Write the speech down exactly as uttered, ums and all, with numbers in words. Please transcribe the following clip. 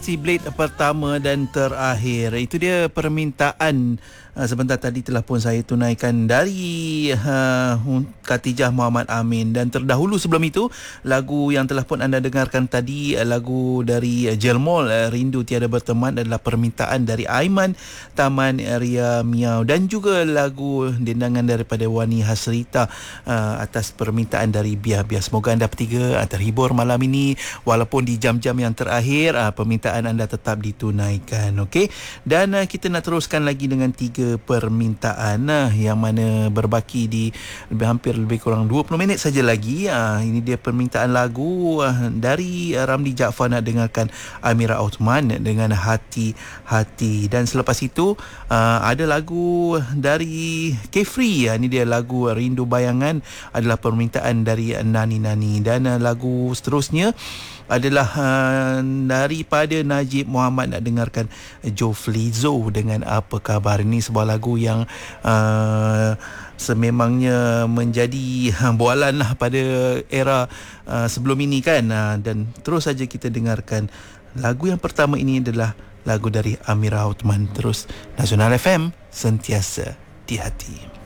Si Blade pertama dan terakhir. Itu dia permintaan uh, sebentar tadi telah pun saya tunaikan dari uh, Khatijah Muhammad Amin. Dan terdahulu sebelum itu, lagu yang telah pun anda dengarkan tadi, uh, lagu dari uh, Jelmol, uh, Rindu Tiada Berteman, adalah permintaan dari Aiman Taman Ria Miau. Dan juga lagu dendangan daripada Wani Hasrita uh, atas permintaan dari Biah Biah. Semoga anda bertiga uh, terhibur malam ini, walaupun di jam-jam yang terakhir uh, permintaan anda tetap ditunaikan. Okey, dan uh, kita nak teruskan lagi dengan tiga permintaan uh, yang mana berbaki di lebih hampir lebih kurang dua puluh minit saja lagi. Uh, ini dia permintaan lagu uh, dari uh, Ramli Jaafar, nak dengarkan Amira Othman dengan Hati-Hati. Dan selepas itu uh, ada lagu dari Kefri. Uh, ini dia lagu Rindu Bayangan, adalah permintaan dari Nani Nani. Dan uh, lagu seterusnya adalah uh, daripada Najib Muhammad, nak dengarkan Joflizo dengan Apa Khabar. Ini sebuah lagu yang uh, sememangnya menjadi bualan lah pada era uh, sebelum ini kan. Uh, dan terus saja kita dengarkan lagu yang pertama. Ini adalah lagu dari Amira Othman. Terus Nasional F M, sentiasa di hati.